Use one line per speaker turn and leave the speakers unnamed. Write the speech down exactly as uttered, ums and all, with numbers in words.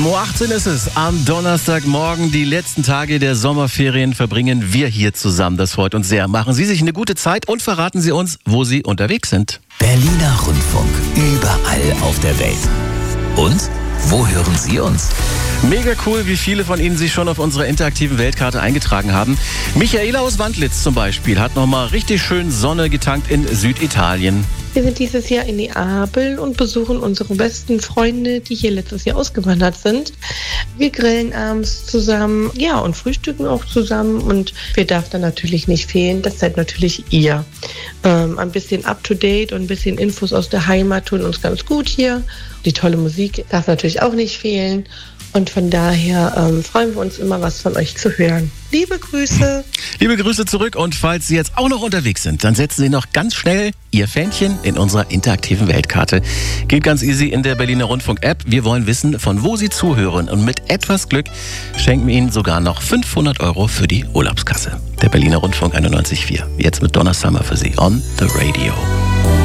sieben Uhr achtzehn ist es. Am Donnerstagmorgen, die letzten Tage der Sommerferien verbringen wir hier zusammen. Das freut uns sehr. Machen Sie sich eine gute Zeit und verraten Sie uns, wo Sie unterwegs sind.
Berliner Rundfunk, überall auf der Welt. Und wo hören Sie uns?
Mega cool, wie viele von Ihnen sich schon auf unserer interaktiven Weltkarte eingetragen haben. Michaela aus Wandlitz zum Beispiel hat nochmal richtig schön Sonne getankt in Süditalien.
Wir sind dieses Jahr in Neapel und besuchen unsere besten Freunde, die hier letztes Jahr ausgewandert sind. Wir grillen abends zusammen, ja, und frühstücken auch zusammen. Und wir darf dann natürlich nicht fehlen, das seid natürlich ihr. Ähm, ein bisschen up-to-date und ein bisschen Infos aus der Heimat tun uns ganz gut hier. Die tolle Musik darf natürlich auch nicht fehlen. Und von daher ähm, freuen wir uns immer, was von euch zu hören. Liebe Grüße.
Liebe Grüße zurück. Und falls Sie jetzt auch noch unterwegs sind, dann setzen Sie noch ganz schnell Ihr Fähnchen in unserer interaktiven Weltkarte. Geht ganz easy in der Berliner Rundfunk-App. Wir wollen wissen, von wo Sie zuhören. Und mit etwas Glück schenken wir Ihnen sogar noch fünfhundert Euro für die Urlaubskasse. Der Berliner Rundfunk einundneunzig Komma vier. Jetzt mit Donna Summer für Sie on the Radio.